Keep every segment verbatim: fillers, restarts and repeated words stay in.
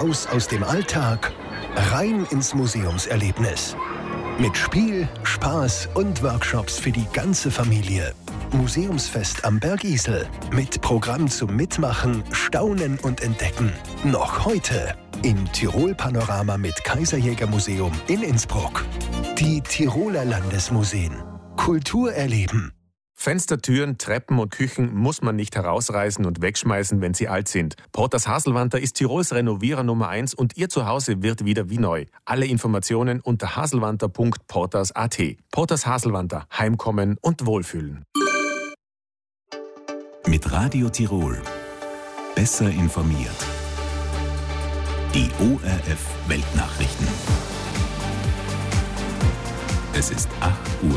Raus aus dem Alltag, rein ins Museumserlebnis. Mit Spiel, Spaß und Workshops für die ganze Familie. Museumsfest am Bergisel. Mit Programm zum Mitmachen, Staunen und Entdecken. Noch heute im Tirol Panorama mit Kaiserjäger-Museum in Innsbruck. Die Tiroler Landesmuseen. Kultur erleben. Fenster, Türen, Treppen und Küchen muss man nicht herausreißen und wegschmeißen, wenn sie alt sind. Porters Haselwanter ist Tirols Renovierer Nummer eins und Ihr Zuhause wird wieder wie neu. Alle Informationen unter haselwanter punkt porters punkt at. Porters Haselwanter. Heimkommen und Wohlfühlen. Mit Radio Tirol. Besser informiert. Die O R F Weltnachrichten. Es ist acht Uhr.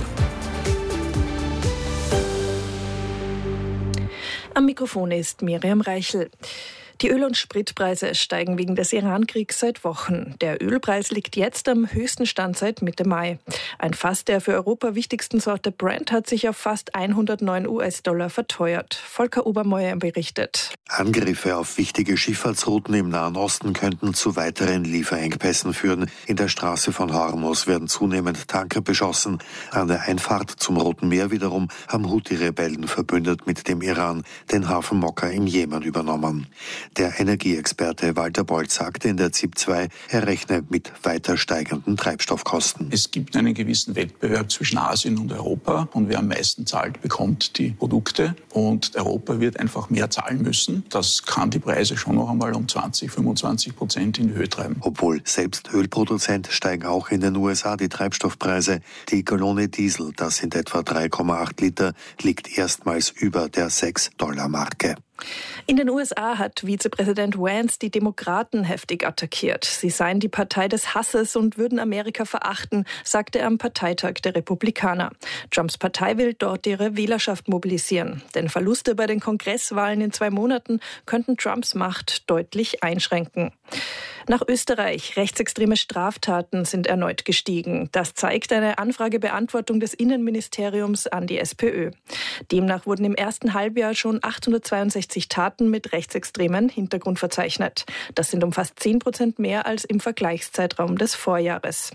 Am Mikrofon ist Miriam Reichel. Die Öl- und Spritpreise steigen wegen des Iran-Kriegs seit Wochen. Der Ölpreis liegt jetzt am höchsten Stand seit Mitte Mai. Ein Fass der für Europa wichtigsten Sorte Brent hat sich auf fast hundertneun US-Dollar verteuert. Volker Obermeuer berichtet. Angriffe auf wichtige Schifffahrtsrouten im Nahen Osten könnten zu weiteren Lieferengpässen führen. In der Straße von Hormuz werden zunehmend Tanker beschossen. An der Einfahrt zum Roten Meer wiederum haben Houthi-Rebellen verbündet mit dem Iran den Hafen Mokka im Jemen übernommen. Der Energieexperte Walter Bolt sagte in der Z I P zwei, er rechne mit weiter steigenden Treibstoffkosten. Es gibt einen gewissen Wettbewerb zwischen Asien und Europa und wer am meisten zahlt, bekommt die Produkte und Europa wird einfach mehr zahlen müssen. Das kann die Preise schon noch einmal um zwanzig, fünfundzwanzig Prozent in die Höhe treiben. Obwohl selbst Ölproduzent steigen auch in den U S A die Treibstoffpreise. Die Gallone Diesel, das sind etwa drei Komma acht Liter, liegt erstmals über der sechs Dollar Marke. In den U S A hat Vizepräsident Vance die Demokraten heftig attackiert. Sie seien die Partei des Hasses und würden Amerika verachten, sagte er am Parteitag der Republikaner. Trumps Partei will dort ihre Wählerschaft mobilisieren. Denn Verluste bei den Kongresswahlen in zwei Monaten könnten Trumps Macht deutlich einschränken. Nach Österreich. Rechtsextreme Straftaten sind erneut gestiegen. Das zeigt eine Anfragebeantwortung des Innenministeriums an die SPÖ. Demnach wurden im ersten Halbjahr schon achthundertzweiundsechzig Taten mit rechtsextremen Hintergrund verzeichnet. Das sind um fast zehn Prozent mehr als im Vergleichszeitraum des Vorjahres.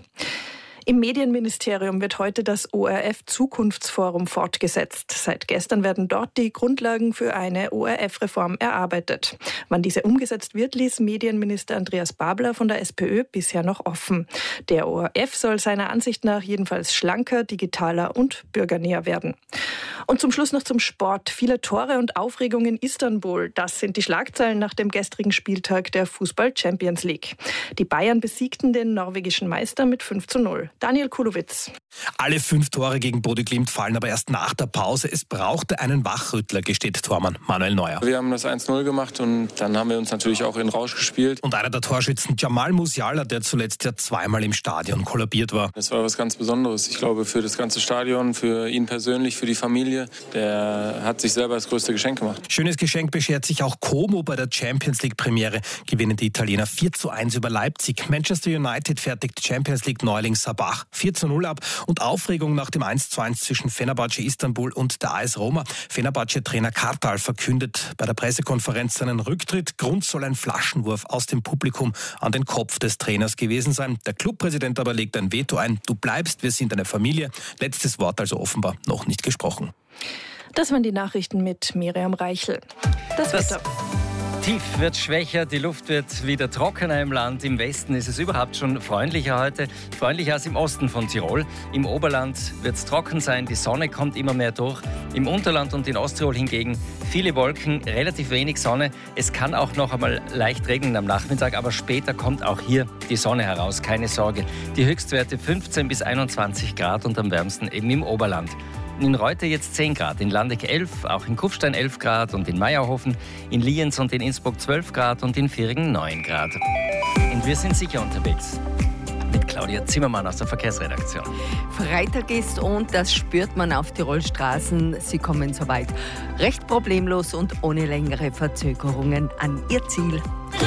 Im Medienministerium wird heute das O R F-Zukunftsforum fortgesetzt. Seit gestern werden dort die Grundlagen für eine O R F-Reform erarbeitet. Wann diese umgesetzt wird, ließ Medienminister Andreas Babler von der SPÖ bisher noch offen. Der O R F soll seiner Ansicht nach jedenfalls schlanker, digitaler und bürgernäher werden. Und zum Schluss noch zum Sport. Viele Tore und Aufregung in Istanbul. Das sind die Schlagzeilen nach dem gestrigen Spieltag der Fußball-Champions League. Die Bayern besiegten den norwegischen Meister mit fünf zu null. Daniel Kulowitz. Alle fünf Tore gegen Bodø Glimt fallen aber erst nach der Pause. Es brauchte einen Wachrüttler, gesteht Tormann Manuel Neuer. Wir haben das eins null gemacht und dann haben wir uns natürlich auch in Rausch gespielt. Und einer der Torschützen, Jamal Musiala, der zuletzt ja zweimal im Stadion kollabiert war. Das war was ganz Besonderes. Ich glaube, für das ganze Stadion, für ihn persönlich, für die Familie. Der hat sich selber das größte Geschenk gemacht. Schönes Geschenk beschert sich auch Como. Bei der Champions League Premiere gewinnen die Italiener vier zu eins über Leipzig. Manchester United fertigt Champions League Neuling Sabah vier zu null ab. Und Aufregung nach dem eins zu eins zwischen Fenerbahce Istanbul und der A S Roma. Fenerbahce-Trainer Kartal verkündet bei der Pressekonferenz seinen Rücktritt. Grund soll ein Flaschenwurf aus dem Publikum an den Kopf des Trainers gewesen sein. Der Clubpräsident aber legt ein Veto ein. Du bleibst, wir sind eine Familie. Letztes Wort also offenbar noch nicht gesprochen. Das waren die Nachrichten mit Miriam Reichel. Das, das Wetter. Tief wird schwächer, die Luft wird wieder trockener im Land. Im Westen ist es überhaupt schon freundlicher heute, freundlicher als im Osten von Tirol. Im Oberland wird es trocken sein, die Sonne kommt immer mehr durch. Im Unterland und in Osttirol hingegen viele Wolken, relativ wenig Sonne. Es kann auch noch einmal leicht regnen am Nachmittag, aber später kommt auch hier die Sonne heraus, keine Sorge. Die Höchstwerte fünfzehn bis einundzwanzig Grad und am wärmsten eben im Oberland. In Reuter jetzt zehn Grad, in Landeck elf, auch in Kufstein elf Grad und in Meierhofen, in Lienz und in Innsbruck zwölf Grad und in Virigen neun Grad. Und wir sind sicher unterwegs mit Claudia Zimmermann aus der Verkehrsredaktion. Freitag ist und das spürt man auf Tirolstraßen. Sie kommen soweit recht problemlos und ohne längere Verzögerungen an ihr Ziel.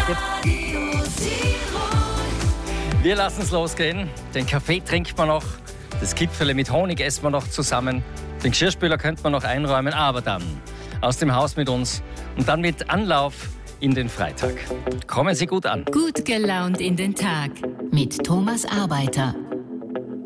Wir lassen es losgehen. Den Kaffee trinkt man noch. Das Kipferle mit Honig essen wir noch zusammen. Den Geschirrspüler könnte man noch einräumen, aber dann aus dem Haus mit uns und dann mit Anlauf in den Freitag. Kommen Sie gut an. Gut gelaunt in den Tag mit Thomas Arbeiter.